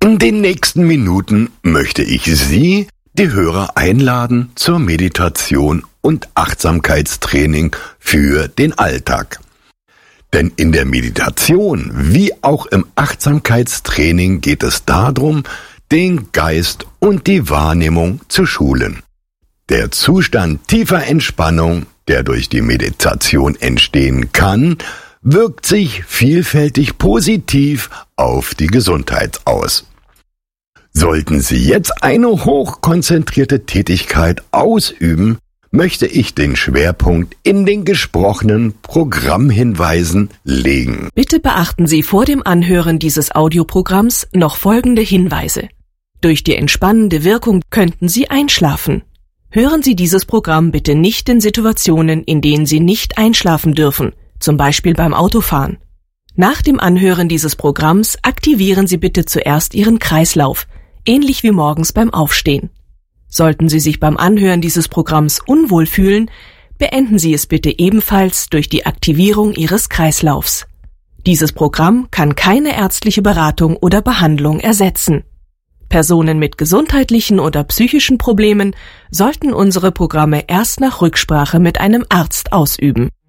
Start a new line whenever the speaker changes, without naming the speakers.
In den nächsten Minuten möchte ich Sie, die Hörer, einladen zur Meditation und Achtsamkeitstraining für den Alltag. Denn in der Meditation wie auch im Achtsamkeitstraining geht es darum, den Geist und die Wahrnehmung zu schulen. Der Zustand tiefer Entspannung, der durch die Meditation entstehen kann, wirkt sich vielfältig positiv auf die Gesundheit aus. Sollten Sie jetzt eine hochkonzentrierte Tätigkeit ausüben, möchte ich den Schwerpunkt in den gesprochenen Programmhinweisen legen.
Bitte beachten Sie vor dem Anhören dieses Audioprogramms noch folgende Hinweise. Durch die entspannende Wirkung könnten Sie einschlafen. Hören Sie dieses Programm bitte nicht in Situationen, in denen Sie nicht einschlafen dürfen, zum Beispiel beim Autofahren. Nach dem Anhören dieses Programms aktivieren Sie bitte zuerst Ihren Kreislauf, ähnlich wie morgens beim Aufstehen. Sollten Sie sich beim Anhören dieses Programms unwohl fühlen, beenden Sie es bitte ebenfalls durch die Aktivierung Ihres Kreislaufs. Dieses Programm kann keine ärztliche Beratung oder Behandlung ersetzen. Personen mit gesundheitlichen oder psychischen Problemen sollten unsere Programme erst nach Rücksprache mit einem Arzt ausüben.